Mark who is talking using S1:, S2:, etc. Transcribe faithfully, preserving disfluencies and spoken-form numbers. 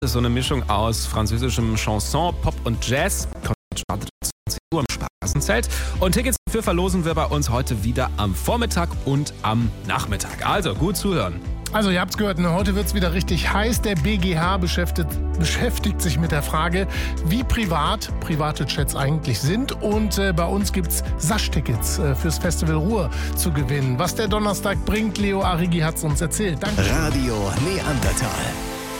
S1: ist so eine Mischung aus französischem Chanson, Pop und Jazz. Startet zwanzig Uhr im Spaßenzelt. Und Tickets dafür verlosen wir bei uns heute wieder am Vormittag und am Nachmittag. Also gut zuhören.
S2: Also ihr habt es gehört, ne? Heute wird es wieder richtig heiß. Der B G H beschäftigt, beschäftigt sich mit der Frage, wie privat private Chats eigentlich sind. Und äh, bei uns gibt es Sasch-Tickets äh, fürs Festival Ruhr zu gewinnen. Was der Donnerstag bringt, Leo Arrighi hat es uns erzählt. Danke.
S3: Radio Neandertal.